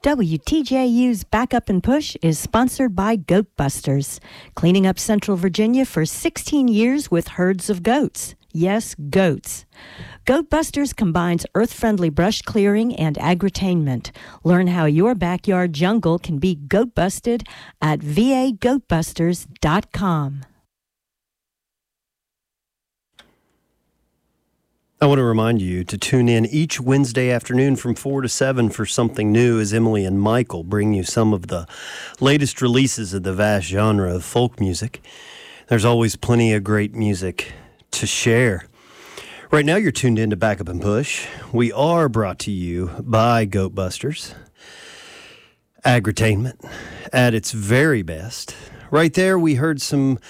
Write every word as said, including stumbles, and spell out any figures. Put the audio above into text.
W T J U's Backup and Push is sponsored by Goat Busters, cleaning up Central Virginia for sixteen years with herds of goats. Yes, goats. Goat Busters combines earth-friendly brush clearing and agritainment. Learn how your backyard jungle can be goat busted at v a goat busters dot com. I want to remind you to tune in each Wednesday afternoon from four to seven for something new as Emily and Michael bring you some of the latest releases of the vast genre of folk music. There's always plenty of great music to share. Right now you're tuned in to Backup and Push. We are brought to you by Goat Busters. Agritainment at its very best. Right there we heard some